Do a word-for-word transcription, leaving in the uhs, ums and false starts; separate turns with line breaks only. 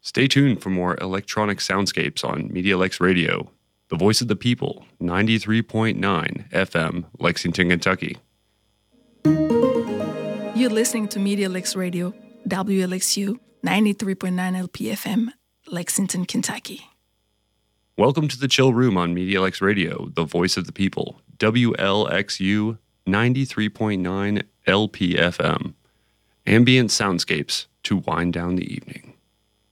Stay tuned for more electronic soundscapes on Media Lex Radio, the voice of the people, ninety-three point nine F M, Lexington, Kentucky.
You're listening to Media Lex Radio, W L X U, ninety-three point nine L P F M, Lexington, Kentucky.
Welcome to the Chill Room on Media Lex Radio, the voice of the people, W L X U, ninety-three point nine L P F M. Ambient soundscapes to wind down the evening.